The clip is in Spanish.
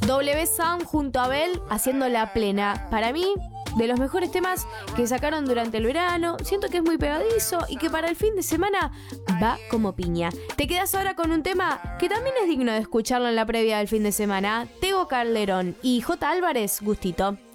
W Sound junto a Abel haciendo La Plena. Para mí, de los mejores temas que sacaron durante el verano. Siento que es muy pegadizo y que para el fin de semana va como piña. Te quedas ahora con un tema que también es digno de escucharlo en la previa del fin de semana. Tego Calderón y J. Álvarez, Gustito.